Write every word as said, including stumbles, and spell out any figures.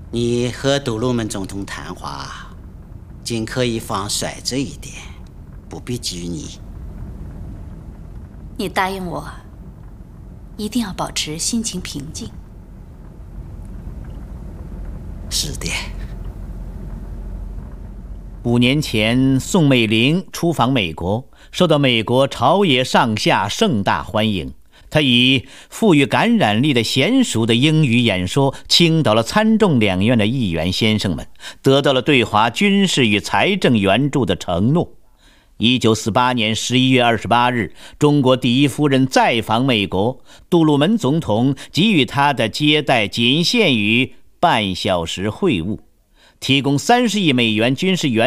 你和杜鲁门总统谈话，尽可以放率直一点，不必拘泥。 你答应我，一定要保持心情平静。 是的。 五年前，宋美龄出访美国，受到美国朝野上下盛大欢迎。她以富于感染力的娴熟的英语演说，倾倒了参众两院的议员先生们，得到了对华军事与财政援助的承诺。一九四八年十一月二十八日，中国第一夫人再访美国，杜鲁门总统给予她的接待仅限于半小时会晤，提供三十亿美元军事援